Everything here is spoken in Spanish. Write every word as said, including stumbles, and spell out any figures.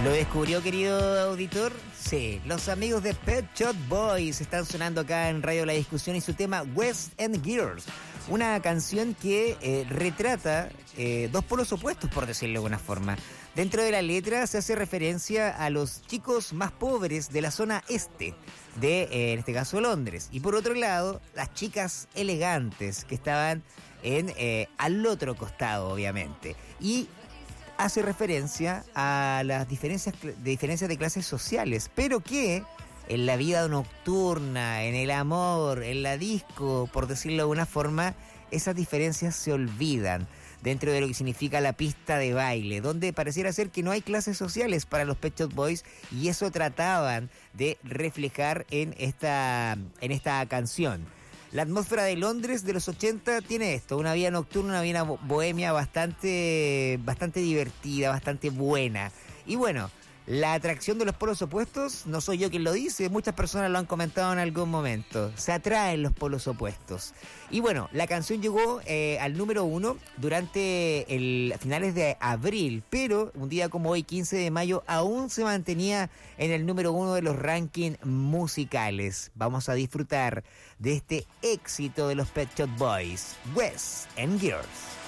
¿Lo descubrió, querido auditor? Sí, los amigos de Pet Shop Boys están sonando acá en Radio La Discusión y su tema West End Girls, una canción que eh, retrata eh, dos polos opuestos, por decirlo de alguna forma. Dentro de la letra se hace referencia a los chicos más pobres de la zona este de, eh, en este caso, Londres. Y por otro lado, las chicas elegantes que estaban en eh, al otro costado, obviamente. Y hace referencia a las diferencias de diferencias de clases sociales, pero que en la vida nocturna, en el amor, en la disco, por decirlo de alguna forma, esas diferencias se olvidan dentro de lo que significa la pista de baile, donde pareciera ser que no hay clases sociales para los Pet Shop Boys, y eso trataban de reflejar en esta, en esta canción. La atmósfera de Londres de los ochenta tiene esto, una vida nocturna, una vida bohemia bastante, bastante divertida, bastante buena. Y bueno, la atracción de los polos opuestos, no soy yo quien lo dice, muchas personas lo han comentado en algún momento. Se atraen los polos opuestos. Y bueno, la canción llegó eh, al número uno durante el finales de abril, pero un día como hoy, quince de mayo, aún se mantenía en el número uno de los rankings musicales. Vamos a disfrutar de este éxito de los Pet Shop Boys, West End Girls.